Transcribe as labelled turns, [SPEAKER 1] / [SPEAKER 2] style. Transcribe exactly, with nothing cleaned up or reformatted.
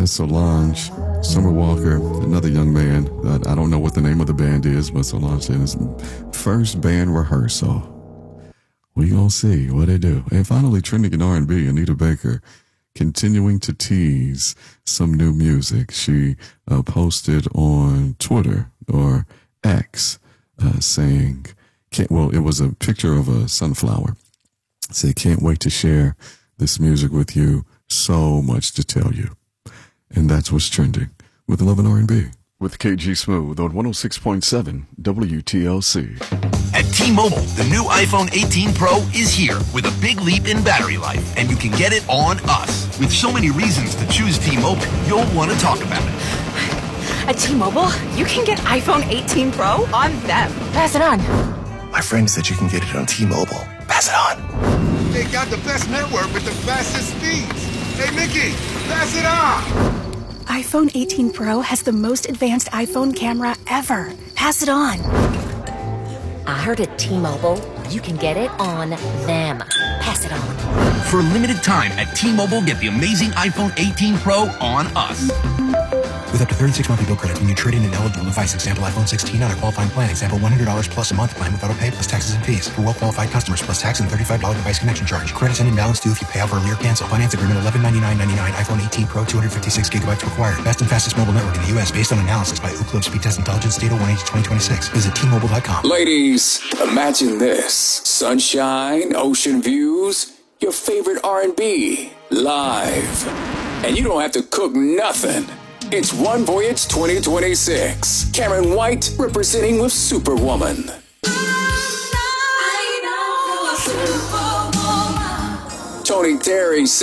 [SPEAKER 1] That's Solange. Summer Walker, another young man. Uh, I don't know what the name of the band is, but Solange said his first band rehearsal. We gonna see what they do. And finally, trending in R and B, Anita Baker continuing to tease some new music. She uh, posted on Twitter or X uh, saying, can't, well, it was a picture of a sunflower. Say, can't wait to share this music with you. So much to tell you. And that's what's trending with Love and R and B with K G Smooth on one oh six point seven W T L C.
[SPEAKER 2] At T-Mobile, the new iPhone eighteen Pro is here with a big leap in battery life, and you can get it on us. With so many reasons to choose T-Mobile, you'll want to talk about it.
[SPEAKER 3] At T-Mobile, you can get iPhone eighteen Pro on them. Pass it on.
[SPEAKER 4] My friend said you can get it on T-Mobile. Pass it on.
[SPEAKER 5] They got the best network with the fastest speeds. Hey, Mickey, pass it on.
[SPEAKER 3] iPhone eighteen Pro has the most advanced iPhone camera ever. Pass it on.
[SPEAKER 6] I heard at T-Mobile, you can get it on them. Pass it on.
[SPEAKER 2] For a limited time at T-Mobile, get the amazing iPhone eighteen Pro on us.
[SPEAKER 7] With up to thirty-six monthly bill credits when you trade in an eligible device. Example iPhone sixteen on a qualifying plan. Example one hundred dollars plus a month plan with auto pay plus taxes and fees. For well-qualified customers plus tax and thirty-five dollars device connection charge. Credits and imbalance due if you pay off early or cancel. Finance agreement eleven ninety-nine ninety-nine. iPhone eighteen Pro two hundred fifty-six gigabytes required. Best and fastest mobile network in the U S based on analysis by Ookla Speed Test Intelligence Data one H twenty twenty-six. Visit T Mobile dot com.
[SPEAKER 8] Ladies, imagine this. Sunshine, ocean views, your favorite R and B live. And you don't have to cook nothing. It's One Voyage twenty twenty-six. Karen White representing with Superwoman. Tony Terry